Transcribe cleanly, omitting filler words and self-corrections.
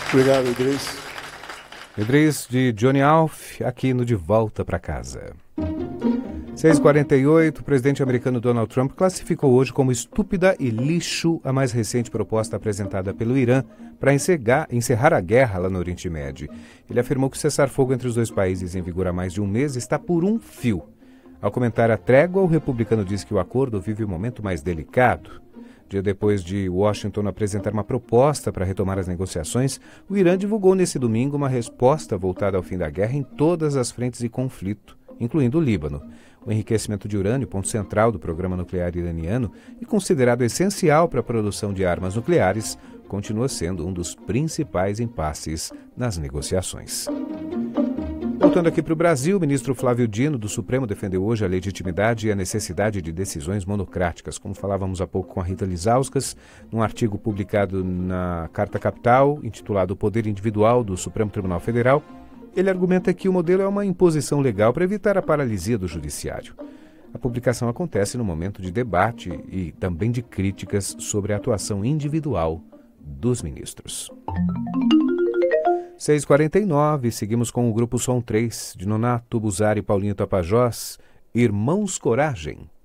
Obrigado, Idris. Idris de Johnny Alf, aqui no De Volta para Casa. 6h48, o presidente americano Donald Trump classificou hoje como estúpida e lixo a mais recente proposta apresentada pelo Irã para encerrar a guerra lá no Oriente Médio. Ele afirmou que o cessar-fogo entre os dois países em vigor há mais de um mês está por um fio. Ao comentar a trégua, o republicano disse que o acordo vive um momento mais delicado. Dia depois de Washington apresentar uma proposta para retomar as negociações, o Irã divulgou nesse domingo uma resposta voltada ao fim da guerra em todas as frentes de conflito, incluindo o Líbano. O enriquecimento de urânio, ponto central do programa nuclear iraniano e considerado essencial para a produção de armas nucleares, continua sendo um dos principais impasses nas negociações. Voltando aqui para o Brasil, o ministro Flávio Dino, do Supremo, defendeu hoje a legitimidade e a necessidade de decisões monocráticas, como falávamos há pouco com a Rita Lizauskas, num artigo publicado na Carta Capital, intitulado O Poder Individual do Supremo Tribunal Federal. Ele argumenta que o modelo é uma imposição legal para evitar a paralisia do judiciário. A publicação acontece no momento de debate e também de críticas sobre a atuação individual dos ministros. 6h49, seguimos com o grupo Som 3, de Nonato Buzari e Paulinho Tapajós, Irmãos Coragem.